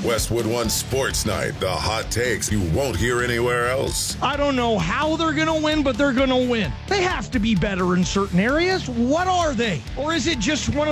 Westwood One Sports Night, the hot takes you won't hear anywhere else. I don't know how they're going to win, but they're going to win. They have to be better in certain areas. What are they? Or is it just one of